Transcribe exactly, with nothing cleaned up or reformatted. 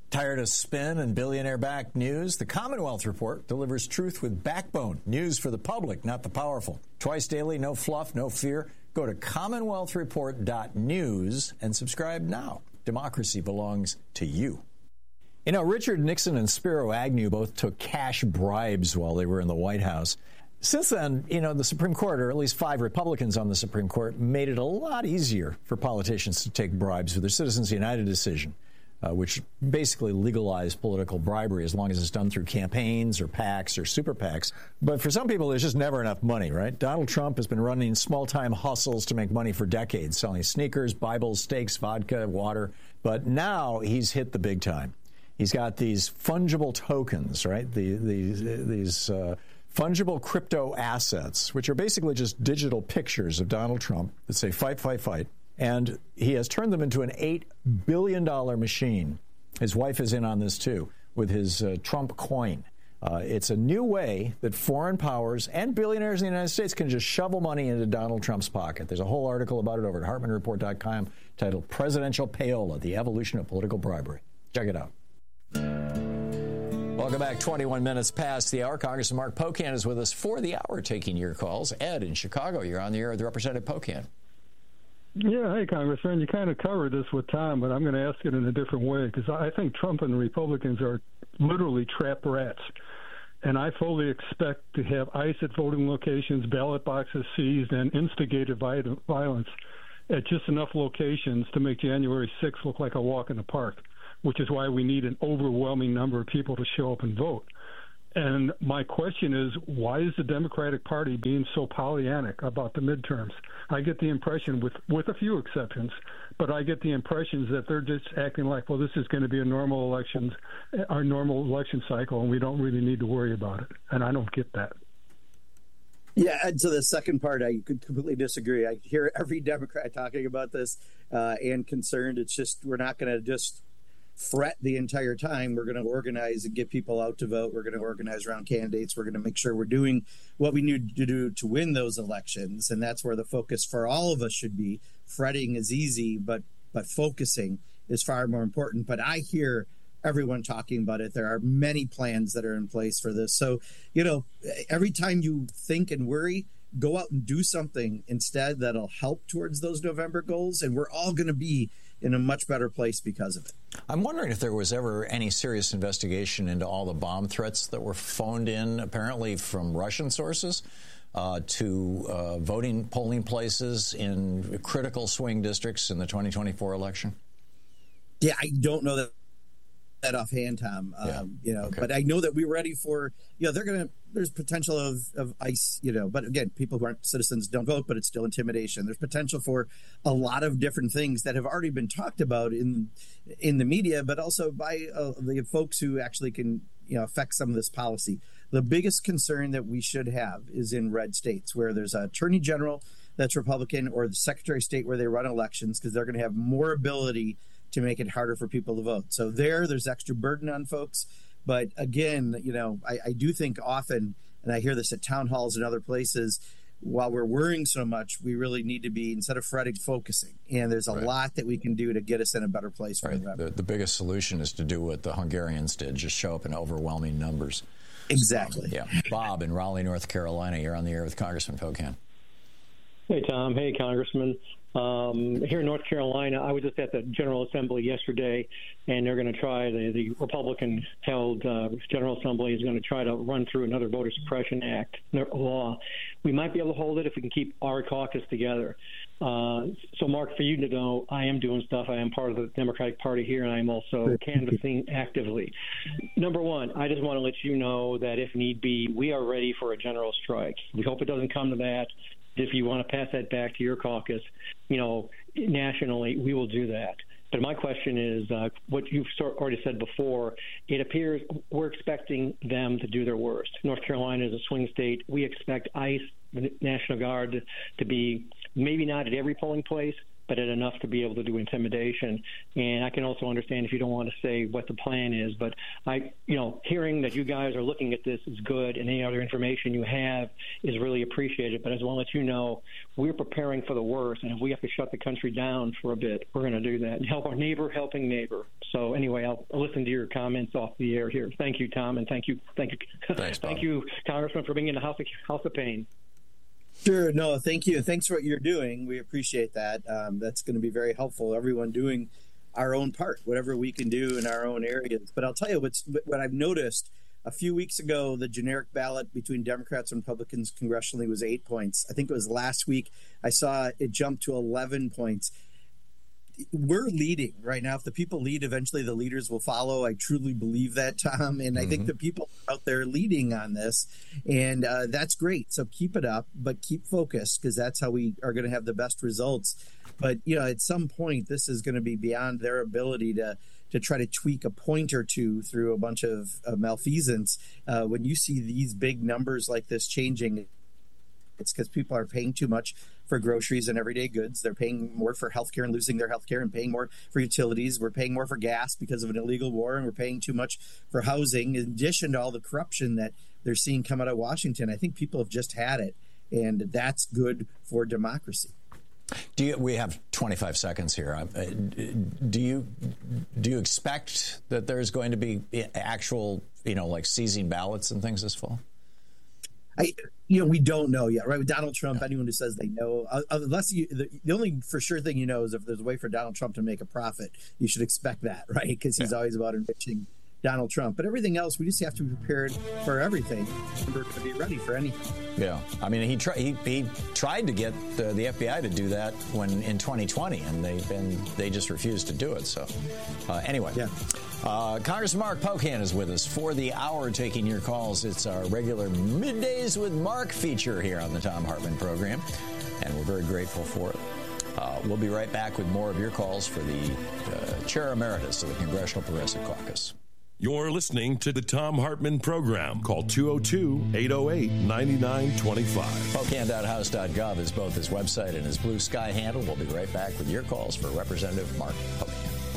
Tired of spin and billionaire-backed news? The Commonwealth Report delivers truth with backbone. News for the public, not the powerful. Twice daily, no fluff, no fear. Go to commonwealth report dot news and subscribe now. Democracy belongs to you. You know, Richard Nixon and Spiro Agnew both took cash bribes while they were in the White House. Since then, you know, the Supreme Court, or at least five Republicans on the Supreme Court, made it a lot easier for politicians to take bribes with their Citizens United decision. Uh, which basically legalized political bribery as long as it's done through campaigns or PACs or super PACs. But for some people, there's just never enough money, right? Donald Trump has been running small-time hustles to make money for decades, selling sneakers, Bibles, steaks, vodka, water. But now he's hit the big time. He's got these fungible tokens, right? The, the, these uh, fungible crypto assets, which are basically just digital pictures of Donald Trump that say, fight, fight, fight. And he has turned them into an eight billion dollars machine. His wife is in on this, too, with his uh, Trump coin. Uh, it's a new way that foreign powers and billionaires in the United States can just shovel money into Donald Trump's pocket. There's a whole article about it over at hartman report dot com titled Presidential Payola, the Evolution of Political Bribery. Check it out. Welcome back. twenty-one minutes past the hour. Congressman Mark Pocan is with us for the hour, taking your calls. Ed in Chicago, you're on the air with Representative Pocan. Yeah, hey, Congressman, you kind of covered this with Tom, but I'm going to ask it in a different way because I think Trump and the Republicans are literally trap rats. And I fully expect to have ICE at voting locations, ballot boxes seized, and instigated violence at just enough locations to make January sixth look like a walk in the park, which is why we need an overwhelming number of people to show up and vote. And my question is, why is the Democratic Party being so Pollyannic about the midterms? I get the impression, with, with a few exceptions, but I get the impressions that they're just acting like, well, this is going to be a normal elections, our normal election cycle, and we don't really need to worry about it. And I don't get that. Yeah, and so the second part, I could completely disagree. I hear every Democrat talking about this uh, and concerned. It's just we're not going to just fret the entire time. We're going to organize and get people out to vote. We're going to organize around candidates. We're going to make sure we're doing what we need to do to win those elections. And that's where the focus for all of us should be. Fretting is easy, but but focusing is far more important. But I hear everyone talking about it. There are many plans that are in place for this. So, you know, every time you think and worry, go out and do something instead that'll help towards those November goals. And we're all going to be in a much better place because of it. I'm wondering if there was ever any serious investigation into all the bomb threats that were phoned in, apparently from Russian sources, uh, to uh, voting polling places in critical swing districts in the twenty twenty-four election. Yeah, I don't know that. that offhand, Tom. Um, yeah. You know, okay. But I know that we're ready for, you know, they're going to, there's potential of, of ICE, you know, but again, people who aren't citizens don't vote, but it's still intimidation. There's potential for a lot of different things that have already been talked about in, in the media, but also by uh, the folks who actually can, you know, affect some of this policy. The biggest concern that we should have is in red states where there's an attorney general that's Republican or the secretary of state where they run elections, because they're going to have more ability to make it harder for people to vote. So there, there's extra burden on folks. But again, you know, I, I do think often, and I hear this at town halls and other places, while we're worrying so much, we really need to be, instead of fretting, focusing. And there's a right. lot that we can do to get us in a better place. For right. the, the biggest solution is to do what the Hungarians did, just show up in overwhelming numbers. Exactly. So, yeah. Bob in Raleigh, North Carolina, you're on the air with Congressman Pocan. Hey, Tom. Hey, Congressman. Um, here in North Carolina, I was just at the General Assembly yesterday, and they're going to try, the, the Republican-held uh, General Assembly is going to try to run through another voter suppression act law. We might be able to hold it if we can keep our caucus together. Uh, so, Mark, for you to know, I am doing stuff. I am part of the Democratic Party here, and I am also canvassing actively. Number one, I just want to let you know that if need be, we are ready for a general strike. We hope it doesn't come to that. If you want to pass that back to your caucus, you know, nationally, we will do that. But my question is, uh, what you've already said before, it appears we're expecting them to do their worst. North Carolina is a swing state. We expect ICE, the National Guard, to be maybe not at every polling place, but at enough to be able to do intimidation. And I can also understand if you don't want to say what the plan is, but I, you know, hearing that you guys are looking at this is good, and any other information you have is really appreciated. But I just want to let you know we're preparing for the worst, and if we have to shut the country down for a bit, we're going to do that and help our neighbor helping neighbor. So anyway, I'll, I'll listen to your comments off the air here. Thank you, Tom, and thank you, thank you, Thanks, thank you, Congressman, for being in the House of, House of Pain. Sure. No, thank you. Thanks for what you're doing. We appreciate that. Um, that's going to be very helpful. Everyone doing our own part, whatever we can do in our own areas. But I'll tell you what's what I've noticed. A few weeks ago, the generic ballot between Democrats and Republicans congressionally was eight points. I think it was last week I saw it jump to eleven points. We're leading right now. If the people lead, eventually the leaders will follow. I truly believe that, Tom. And mm-hmm. I think the people out there leading on this, and uh, that's great. So keep it up, but keep focused, because that's how we are going to have the best results. But, you know, at some point, this is going to be beyond their ability to to try to tweak a point or two through a bunch of, of malfeasance. Uh, when you see these big numbers like this changing, it's because people are paying too much for groceries and everyday goods. They're paying more for healthcare and losing their healthcare, and paying more for utilities. We're paying more for gas because of an illegal war, and we're paying too much for housing, in addition to all the corruption that they're seeing come out of Washington. I think people have just had it, and that's good for democracy. Do you, we have twenty-five seconds here. Do you do you expect that there's going to be actual, you know, like seizing ballots and things this fall? I, you know, we don't know yet, right? With Donald Trump, yeah. Anyone who says they know, uh, unless you, the, the only for sure thing you know is if there's a way for Donald Trump to make a profit, you should expect that, right? Because he's yeah. always about enriching Donald Trump. But everything else, we just have to be prepared for everything. We're going to be ready for anything. Yeah, I mean, he tried. He, he tried to get the, the F B I to do that when in twenty twenty, and they been they just refused to do it. So, uh, anyway, yeah. Uh, Congressman Mark Pocan is with us for the hour, taking your calls. It's our regular Middays with Mark feature here on the Thom Hartmann program, and we're very grateful for it. Uh, we'll be right back with more of your calls for the uh, Chair Emeritus of the Congressional Progressive Caucus. You're listening to the Thom Hartmann program. Call two oh two, eight oh eight, nine nine two five. Pocan dot house dot gov is both his website and his Blue Sky handle. We'll be right back with your calls for Representative Mark Pocan.